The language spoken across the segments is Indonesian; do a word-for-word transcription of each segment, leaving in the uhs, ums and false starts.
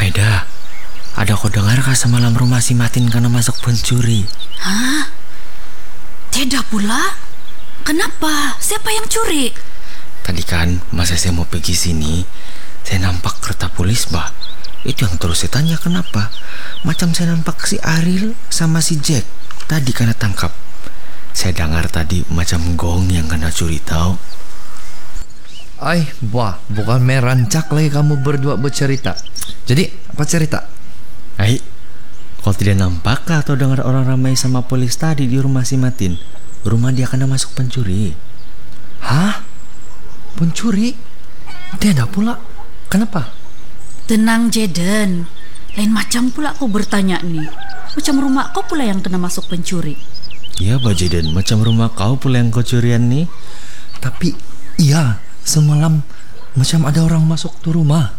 Aida, ada kau dengar kah semalam rumah si Matin karena masuk pencuri? Hah? Tidak pula. Kenapa? Siapa yang curi? Tadi kan masa saya mau pergi sini, saya nampak kereta polis bah. Itu yang terus saya tanya kenapa. Macam saya nampak si Ariel sama si Jack tadi kena tangkap. Saya dengar tadi macam gong yang kena curi tahu. Ay, wah, bukan merancak lagi kamu berdua bercerita. Jadi, apa cerita? Ay, kau tidak nampak atau dengar orang ramai sama polis tadi di rumah si Matin? Rumah dia kena masuk pencuri. Hah? Pencuri? Tidak pula. Kenapa? Tenang Jaden. Lain macam pula kau bertanya nih. Macam rumah kau pula yang kena masuk pencuri. Iya Pak Jaden, macam rumah kau pula yang kau curian nih. Tapi, iya, semalam macam ada orang masuk tuh rumah.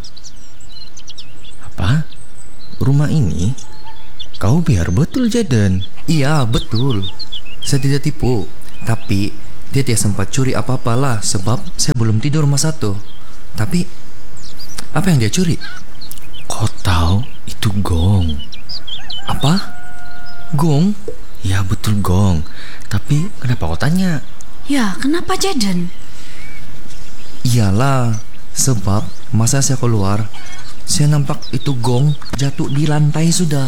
Apa? Rumah ini? Kau biar betul Jaden. Iya, betul. Saya tidak tipu. Tapi dia tidak sempat curi apa-apalah sebab saya belum tidur masa itu. Tapi apa yang dia curi? Kau tahu itu gong. Apa? Gong? Ya betul gong. Tapi kenapa kau tanya? Ya, kenapa Jaden? Iyalah, sebab masa saya keluar, saya nampak itu gong jatuh di lantai sudah.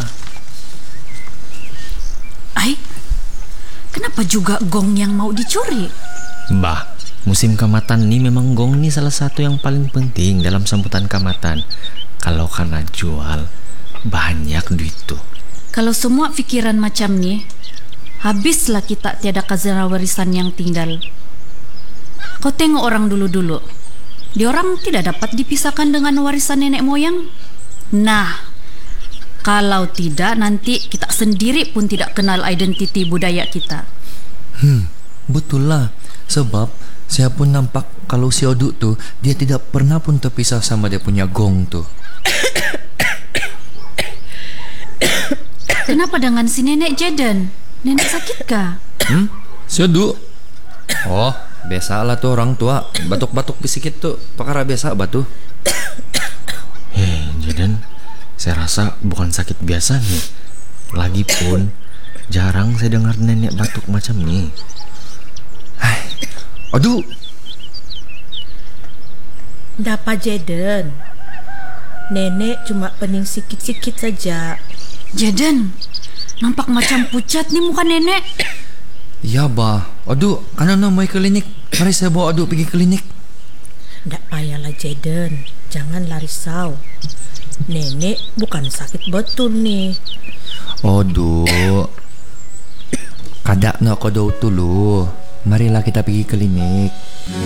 Ay, kenapa juga gong yang mau dicuri? Bah, musim kamatan ini memang gong ini salah satu yang paling penting dalam sambutan kamatan. Kalau karena jual, banyak duit tuh. Kalau semua pikiran macam nih, habislah kita tiada khazanah warisan yang tinggal. Kau tengok orang dulu-dulu. Diorang tidak dapat dipisahkan dengan warisan nenek moyang. Nah, kalau tidak nanti kita sendiri pun tidak kenal identiti budaya kita. Hmm, betul lah. Sebab saya pun nampak kalau si Oduk tuh dia tidak pernah pun terpisah sama dia punya gong tuh. Kenapa dengan si nenek Jaden? Nenek sakit kah? Hmm? Si Oduk? Oh, biasalah tuh orang tua batuk-batuk sedikit tuh perkara biasa batu. Hei Jaden, saya rasa bukan sakit biasa nih. Lagipun jarang saya dengar nenek batuk macam ini. Hai, aduh. Dapa Jaden. Nenek cuma pening sikit-sikit saja. Jaden, nampak macam pucat nih muka nenek. Ya bah, aduh, karena nak mau klinik. Mari saya bawa aduh pergi klinik. Ndak payahlah Jaden, janganlah risau. Nenek bukan sakit betul nih. Aduh, kadak nak kau dulu. Marilah kita pergi klinik.